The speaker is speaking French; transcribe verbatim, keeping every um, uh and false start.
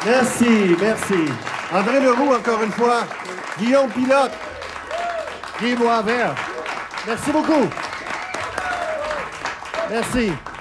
Merci, merci. André Leroux, encore une fois. Guillaume Pilote. Guy Boisvert. Merci beaucoup. Merci.